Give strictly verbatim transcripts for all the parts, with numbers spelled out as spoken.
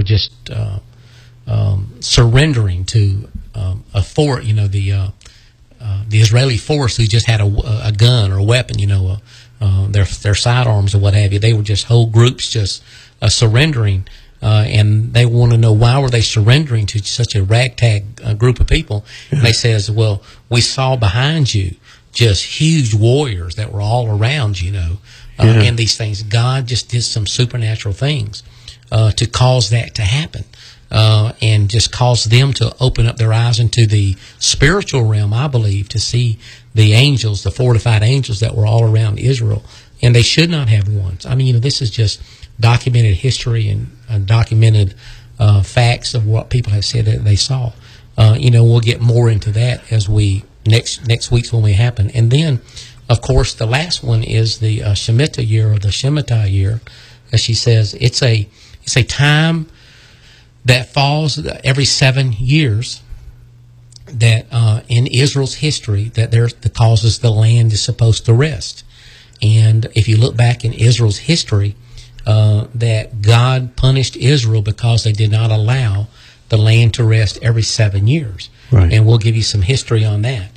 just uh, um, surrendering to um, a fort, you know, the uh, uh, the Israeli force who just had a, a gun or a weapon, you know, uh, uh, their their sidearms or what have you. They were just whole groups just uh, surrendering, uh, and they want to know why were they surrendering to such a ragtag uh, group of people. And they says, well, we saw behind you just huge warriors that were all around, you know, uh, yeah. and these things. God just did some supernatural things uh, to cause that to happen. Uh, and just cause them to open up their eyes into the spiritual realm, I believe, to see the angels, the fortified angels that were all around Israel. And they should not have wons. I mean, you know, this is just documented history and uh, documented uh, facts of what people have said that they saw. Uh, you know, we'll get more into that as we, next next week's when we happen. And then, of course, the last one is the uh, Shemitah year, or the Shemitah year. As she says, it's a it's a time that falls every seven years that uh, in Israel's history that there that causes the land is supposed to rest. And if you look back in Israel's history, uh, that God punished Israel because they did not allow the land to rest every seven years. Right. And we'll give you some history on that.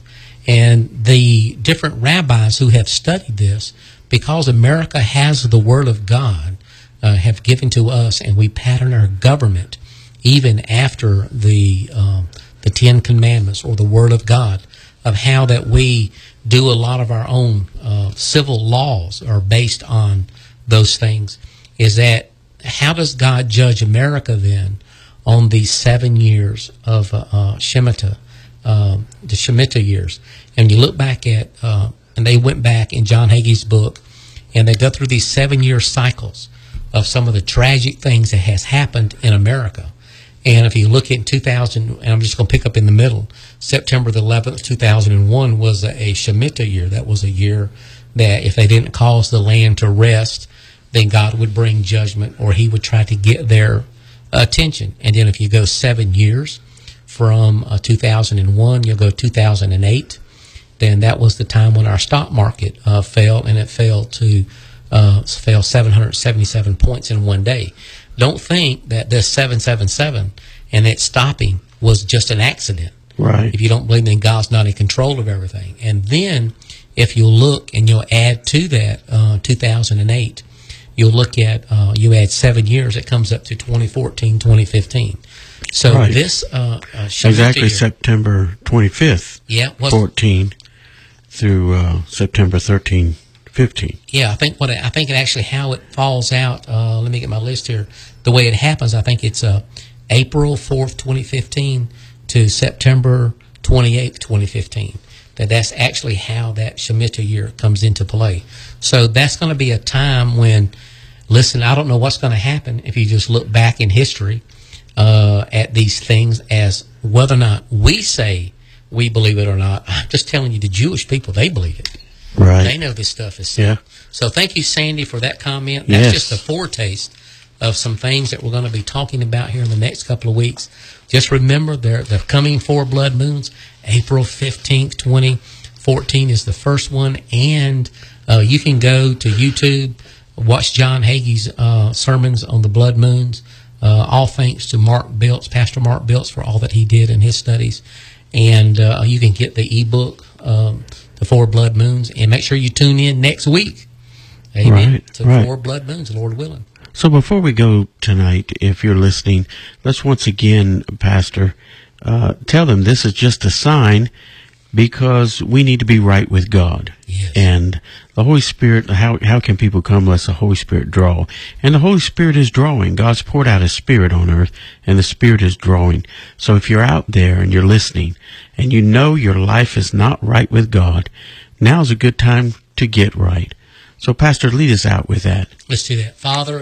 And the different rabbis who have studied this, because America has the Word of God, uh, have given to us, and we pattern our government even after the um, the Ten Commandments or the Word of God, of how that we do a lot of our own uh, civil laws are based on those things, is that how does God judge America then on these seven years of uh, uh, Shemitah, uh, the Shemitah years? And you look back at, uh, and they went back in John Hagee's book, and they go through these seven-year cycles of some of the tragic things that has happened in America. And if you look at two thousand, and I'm just going to pick up in the middle, September the eleventh, two thousand one was a, a Shemitah year. That was a year that if they didn't cause the land to rest, then God would bring judgment, or he would try to get their attention. And then if you go seven years from uh, two thousand one, you'll go two thousand eight, then that was the time when our stock market uh, fell, and it fell to uh, fell seven hundred seventy-seven points in one day. Don't think that this seven seven seven and it stopping was just an accident. Right. If you don't believe then God's not in control of everything. And then if you look and you'll add to that uh, two thousand eight, you'll look at, uh, you add seven years, it comes up to twenty fourteen, twenty fifteen. So right. this uh, uh, exactly year, September twenty-fifth, yeah, fourteen through uh, September thirteen, fifteen. Yeah, I think what it, I think it actually how it falls out. Uh, let me get my list here. The way it happens, I think it's uh, April fourth, twenty fifteen to September twenty-eighth, twenty fifteen. That that's actually how that Shemitah year comes into play. So that's going to be a time when, listen, I don't know what's going to happen if you just look back in history uh, at these things as whether or not we say we believe it or not. I'm just telling you, the Jewish people, they believe it. Right. They know this stuff is so. Yeah. So thank you, Sandy, for that comment. That's yes. just a foretaste of some things that we're going to be talking about here in the next couple of weeks. Just remember, they're, the coming four blood moons, April fifteenth, twenty fourteen is the first one. And uh, you can go to YouTube, watch John Hagee's uh, sermons on the blood moons. Uh, all thanks to Mark Biltz, Pastor Mark Biltz, for all that he did in his studies. And uh, you can get the ebook, um, The Four Blood Moons, and make sure you tune in next week. Amen. Right, to right. Four Blood Moons, Lord willing. So before we go tonight, if you're listening, let's once again, Pastor, uh, tell them this is just a sign because we need to be right with God. Yes. And the Holy Spirit, how how can people come unless the Holy Spirit draw? And the Holy Spirit is drawing. God's poured out His Spirit on earth, and the Spirit is drawing. So if you're out there and you're listening, and you know your life is not right with God, now's a good time to get right. So, Pastor, lead us out with that. Let's do that. Father.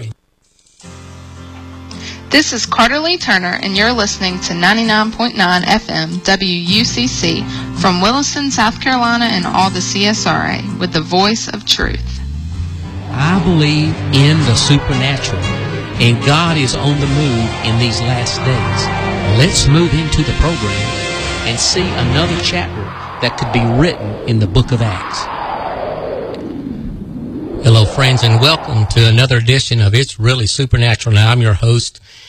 This is Carter Lee Turner, and you're listening to ninety-nine point nine F M W U C C from Williston, South Carolina, and all the C S R A with the voice of truth. I believe in the supernatural, and God is on the move in these last days. Let's move into the program and see another chapter that could be written in the book of Acts. Hello, friends, and welcome to another edition of It's Really Supernatural. Now, I'm your host,